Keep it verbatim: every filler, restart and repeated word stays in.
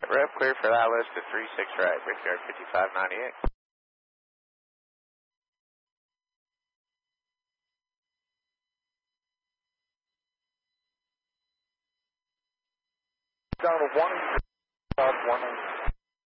Rep clear for that list to three six right, Brickyard fifty-five ninety-eight. Down to one, one.